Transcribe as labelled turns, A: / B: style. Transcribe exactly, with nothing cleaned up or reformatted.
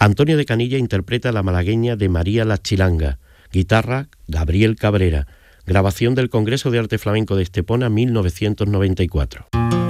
A: Antonio de Canilla interpreta la malagueña de María la Chilanga. Guitarra, Gabriel Cabrera. Grabación del Congreso de Arte Flamenco de Estepona, mil novecientos noventa y cuatro.